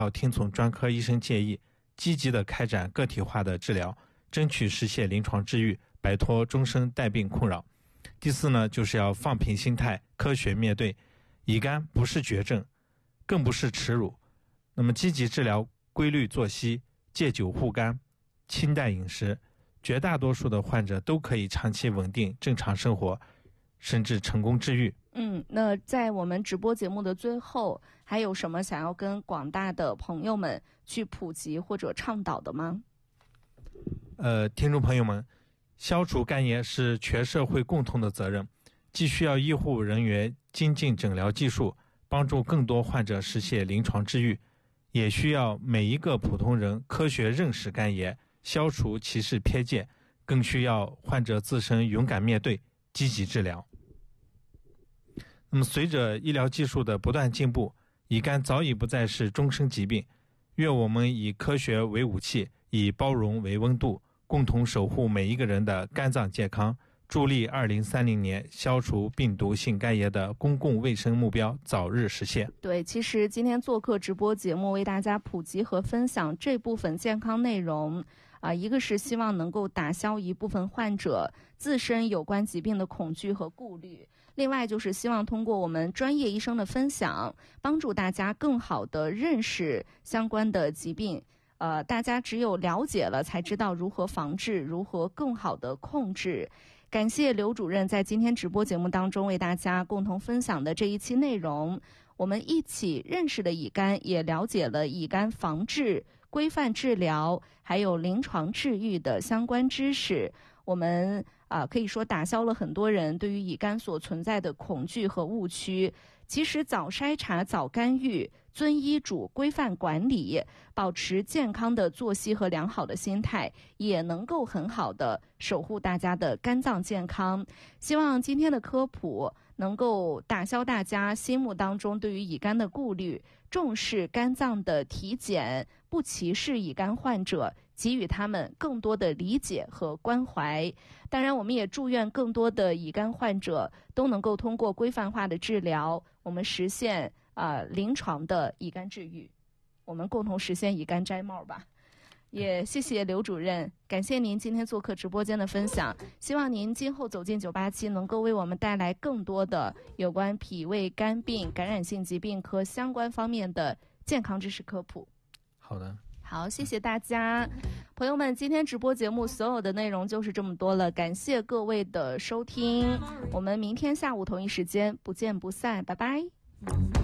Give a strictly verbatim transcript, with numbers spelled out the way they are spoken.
要听从专科医生建议，积极地开展个体化的治疗，争取实现临床治愈，摆脱终身带病困扰。第四呢，就是要放平心态，科学面对。乙肝不是绝症，更不是耻辱。那么积极治疗，规律作息，戒酒护肝，清淡饮食，绝大多数的患者都可以长期稳定正常生活，甚至成功治愈。 嗯，那在我们直播节目的最后，还有什么想要跟广大的朋友们去普及或者倡导的吗？ 呃，听众朋友们，消除肝炎是全社会共同的责任，既需要医护人员精进诊疗技术，帮助更多患者实现临床治愈，也需要每一个普通人科学认识肝炎，消除歧视偏见，更需要患者自身勇敢面对，积极治疗。那么随着医疗技术的不断进步，乙肝早已不再是终身疾病。愿我们以科学为武器，以包容为温度，共同守护每一个人的肝脏健康，助力二零三零年消除病毒性肝炎的公共卫生目标早日实现。 对，其实今天做客直播节目，为大家普及和分享这部分健康内容啊，一个是希望能够打消一部分患者自身有关疾病的恐惧和顾虑，另外就是希望通过我们专业医生的分享，帮助大家更好地认识相关的疾病。呃，大家只有了解了，才知道如何防治，如何更好地控制。感谢刘主任在今天直播节目当中为大家共同分享的这一期内容，我们一起认识了乙肝，也了解了乙肝防治、规范治疗还有临床治愈的相关知识。我们啊、呃，可以说打消了很多人对于乙肝所存在的恐惧和误区。其实早筛查、早干预，遵医嘱、规范管理，保持健康的作息和良好的心态，也能够很好的守护大家的肝脏健康。希望今天的科普能够打消大家心目当中对于乙肝的顾虑，重视肝脏的体检，不歧视乙肝患者，给予他们更多的理解和关怀。当然，我们也祝愿更多的乙肝患者都能够通过规范化的治疗，我们实现啊、呃、临床的乙肝治愈，我们共同实现乙肝摘帽吧。也谢谢刘主任，感谢您今天做客直播间的分享，希望您今后走进九八七能够为我们带来更多的有关脾胃肝病、感染性疾病和相关方面的健康知识科普。 好的， 好，谢谢大家。朋友们，今天直播节目所有的内容就是这么多了，感谢各位的收听，我们明天下午同一时间不见不散，拜拜。